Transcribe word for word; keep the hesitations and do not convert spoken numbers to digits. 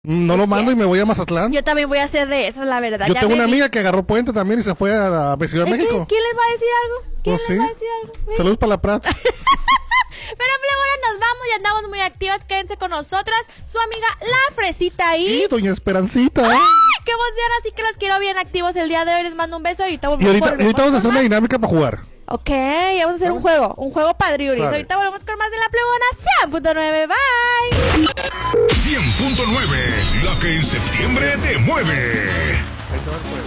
No lo mando y me voy a Mazatlán. Yo también voy a hacer de eso, la verdad. Yo Ya tengo me una vi. amiga que agarró puente también y se fue a la a Ciudad de ¿Eh, México. ¿Quién, ¿Quién les va a decir algo? ¿Quién Pues les sí. va a decir algo? Sí. Saludos para la Prats. Pero bueno, nos vamos y andamos muy activas. Quédense con nosotras. Su amiga La Fresita ahí. Y doña Esperancita. ¡Ay! ¡Qué emoción! Así que los quiero bien activos el día de hoy. Les mando un beso y ahorita Y volvemos. ahorita, volvemos ahorita vamos a con hacer una más. dinámica para jugar. Ok, vamos a hacer un juego. Un juego padriuris. Sale. Ahorita volvemos con más de La Plebona cien punto nueve. Bye. cien punto nueve, la que en septiembre te mueve. Ahí te va el juego.